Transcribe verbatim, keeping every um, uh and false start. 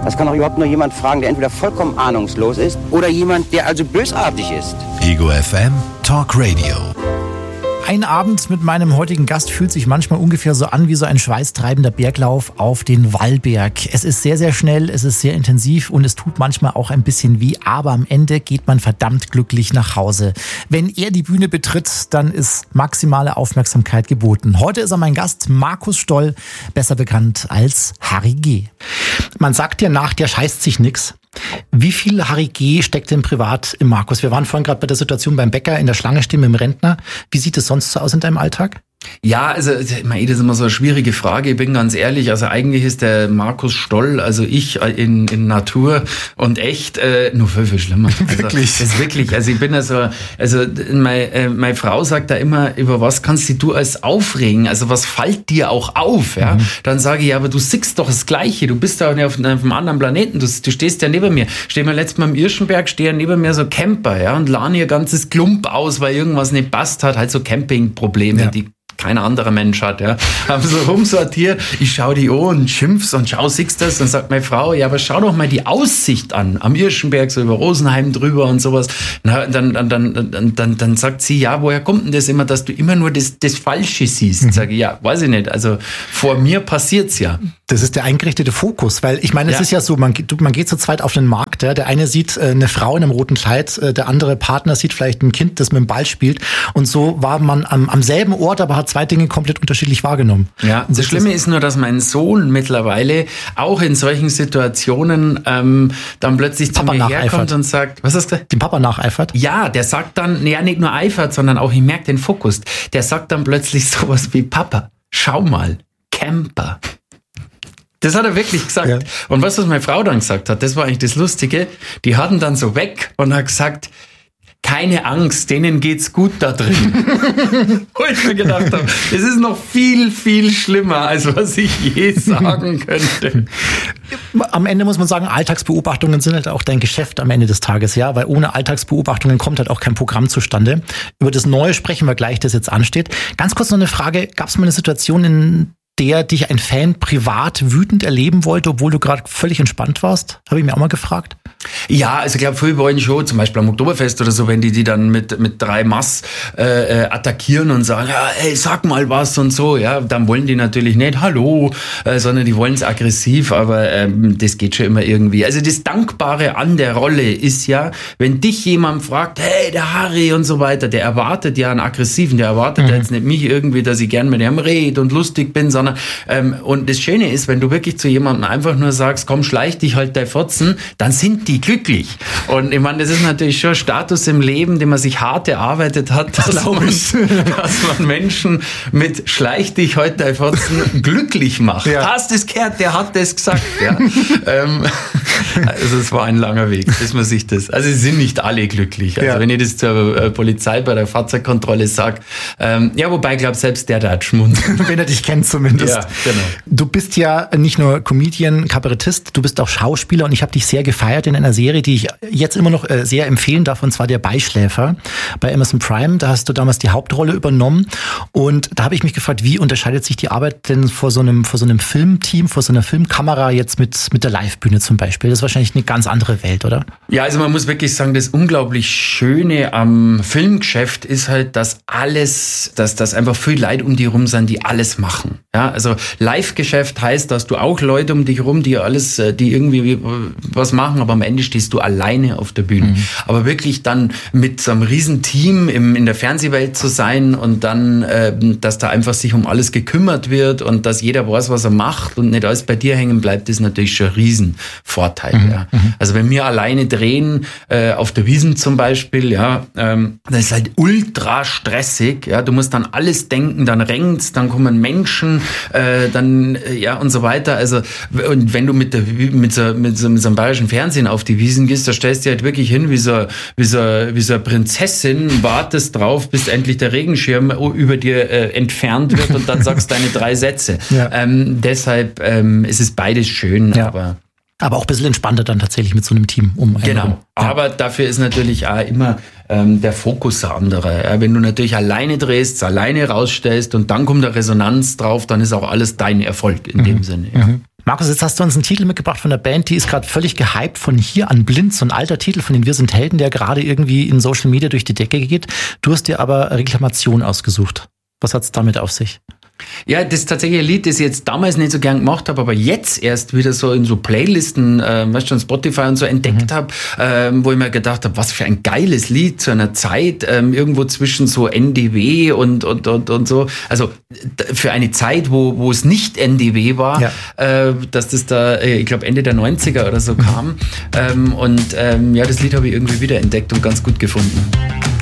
Das kann doch überhaupt nur jemand fragen, der entweder vollkommen ahnungslos ist oder jemand, der also bösartig ist. Ego F M Talk Radio. Ein Abend mit meinem heutigen Gast fühlt sich manchmal ungefähr so an wie so ein schweißtreibender Berglauf auf den Wallberg. Es ist sehr, sehr schnell, es ist sehr intensiv und es tut manchmal auch ein bisschen weh, aber am Ende geht man verdammt glücklich nach Hause. Wenn er die Bühne betritt, dann ist maximale Aufmerksamkeit geboten. Heute ist er mein Gast, Markus Stoll, besser bekannt als Harry G. Man sagt ja nach, der scheißt sich nix. Wie viel Harry G. steckt denn privat im Markus? Wir waren vorhin gerade bei der Situation beim Bäcker in der Schlange stehen mit dem Rentner. Wie sieht es sonst so aus in deinem Alltag? Ja, also ich meine, das ist immer so eine schwierige Frage. Ich bin ganz ehrlich, also eigentlich ist der Markus Stoll, also ich in, in Natur und echt, äh, nur viel, viel schlimmer. Also, wirklich? Das ist wirklich, also ich bin also, also meine, äh, meine Frau sagt da immer, über was kannst du als aufregen? Also was fällt dir auch auf? Ja? Mhm. Dann sage ich, ja, aber du siehst doch das Gleiche, du bist da auf, auf einem anderen Planeten, du, du stehst ja neben mir. Stehen wir letztes Mal im Irschenberg, stehen neben mir so Camper, ja, und laden ihr ganzes Klump aus, weil irgendwas nicht passt hat, halt so Campingprobleme, ja. Die kein anderer Mensch hat, ja. Haben so rumsortiert, ich schau die an und schimpf's und schau, siehst das, und sagt meine Frau, ja, aber schau doch mal die Aussicht an, am Irschenberg, so über Rosenheim drüber und sowas. Na, dann, dann, dann, dann, dann, dann sagt sie, ja, woher kommt denn das immer, dass du immer nur das, das Falsche siehst? Mhm. Sag ich, ja, weiß ich nicht, also vor mir passiert's ja. Das ist der eingerichtete Fokus, weil ich meine, es ja. ist ja so, man, man geht zu zweit auf den Markt, ja. Der eine sieht äh, eine Frau in einem roten Kleid, äh, der andere Partner sieht vielleicht ein Kind, das mit dem Ball spielt, und so war man am, am selben Ort, aber hat zwei Dinge komplett unterschiedlich wahrgenommen. Ja, das, das Schlimme ist nur, dass mein Sohn mittlerweile auch in solchen Situationen ähm, dann plötzlich zu mir herkommt und sagt, was hast du gesagt? Dem Papa nacheifert? Ja, der sagt dann, ja, nicht nur eifert, sondern auch, ich merke den Fokus, der sagt dann plötzlich sowas wie, Papa, schau mal, Camper. Das hat er wirklich gesagt. Ja. Und was, was meine Frau dann gesagt hat, das war eigentlich das Lustige, die hatten dann so weg und hat gesagt, keine Angst, denen geht's gut da drin. Wo ich mir gedacht habe, das ist noch viel, viel schlimmer, als was ich je sagen könnte. Am Ende muss man sagen, Alltagsbeobachtungen sind halt auch dein Geschäft am Ende des Tages, ja, weil ohne Alltagsbeobachtungen kommt halt auch kein Programm zustande. Über das Neue sprechen wir gleich, das jetzt ansteht. Ganz kurz noch eine Frage, gab es mal eine Situation, in der dich ein Fan privat wütend erleben wollte, obwohl du gerade völlig entspannt warst? Habe ich mir auch mal gefragt. Ja, also ich glaube, viele wollen schon, zum Beispiel am Oktoberfest oder so, wenn die die dann mit mit drei Mass äh, attackieren und sagen, ja, ey, sag mal was und so, ja, dann wollen die natürlich nicht Hallo, äh, sondern die wollen es aggressiv, aber ähm, das geht schon immer irgendwie. Also das Dankbare an der Rolle ist ja, wenn dich jemand fragt, hey, der Harry und so weiter, der erwartet ja einen Aggressiven, der erwartet mhm. jetzt nicht mich irgendwie, dass ich gern mit ihm rede und lustig bin, sondern ähm, und das Schöne ist, wenn du wirklich zu jemandem einfach nur sagst, komm, schleich dich halt dein Fotzen, dann sind die glücklich. Und ich meine, das ist natürlich schon Status im Leben, den man sich hart erarbeitet hat, dass, man, dass man Menschen mit schleich dich heute dein Fotzen glücklich macht. Ja. Hast du das gehört? Der hat das gesagt. Ja. ähm, also es war ein langer Weg, bis man sich das, also sie sind nicht alle glücklich. Also ja. wenn ich das zur äh, Polizei bei der Fahrzeugkontrolle sage, ähm, ja, wobei ich glaube, selbst der da hat schmunzeln. Wenn er dich kennt zumindest. Ja, genau. Du bist ja nicht nur Comedian, Kabarettist, du bist auch Schauspieler und ich habe dich sehr gefeiert in einer Serie, die ich jetzt immer noch äh, sehr empfehlen darf, und zwar Der Beischläfer bei Amazon Prime. Da hast du damals die Hauptrolle übernommen und da habe ich mich gefragt, wie unterscheidet sich die Arbeit denn vor so einem vor so einem Filmteam, vor so einer Filmkamera jetzt mit mit der Livebühne zum Beispiel? Das ist wahrscheinlich eine ganz andere Welt, oder? Ja, also man muss wirklich sagen, das unglaublich Schöne am Filmgeschäft ist halt, dass alles, dass das einfach viel Leute um die rum sind, die alles machen. Ja, also Live-Geschäft heißt, dass du auch Leute um dich rum, die alles, die irgendwie was machen, aber am Ende stehst du alleine auf der Bühne. Mhm. Aber wirklich dann mit so einem riesen Team im, in der Fernsehwelt zu sein und dann, äh, dass da einfach sich um alles gekümmert wird und dass jeder weiß, was er macht und nicht alles bei dir hängen bleibt, ist natürlich schon ein Riesenvorteil. Mhm. Ja. Also wenn wir alleine drehen, äh, auf der Wiesn zum Beispiel, ja, ähm, das ist halt ultra stressig. Ja, du musst dann alles denken, dann rennt's, dann kommen Menschen, äh, dann äh, ja und so weiter. Also und wenn du mit der mit so, mit so, mit so einem bayerischen Fernsehen auf die Wiesn gehst, da stellst du halt wirklich hin wie so wie so wie so eine Prinzessin, wartest drauf, bis endlich der Regenschirm über dir äh, entfernt wird und dann sagst deine drei Sätze. Ja. Ähm, deshalb ähm, ist es beides schön, ja. aber Aber auch ein bisschen entspannter dann tatsächlich mit so einem Team um. Genau. Ja. Aber dafür ist natürlich auch immer ähm, der Fokus ein anderer. Ja, wenn du natürlich alleine drehst, alleine rausstellst und dann kommt der Resonanz drauf, dann ist auch alles dein Erfolg in mhm. dem Sinne. Ja. Mhm. Markus, jetzt hast du uns einen Titel mitgebracht von der Band, die ist gerade völlig gehypt, von Hier an blind, so ein alter Titel von den Wir sind Helden, der gerade irgendwie in Social Media durch die Decke geht. Du hast dir aber Reklamation ausgesucht. Was hat's damit auf sich? Ja, das ist tatsächlich ein Lied, das ich jetzt damals nicht so gern gemacht habe, aber jetzt erst wieder so in so Playlisten, äh, weißt du, Spotify und so entdeckt mhm. habe, ähm, wo ich mir gedacht habe, was für ein geiles Lied zu einer Zeit, ähm, irgendwo zwischen so N D W und, und, und, und so. Also für eine Zeit, wo, wo es nicht N D W war, ja. äh, dass das da, äh, ich glaube, Ende der neunziger oder so kam. ähm, und ähm, ja, das Lied habe ich irgendwie wieder entdeckt und ganz gut gefunden.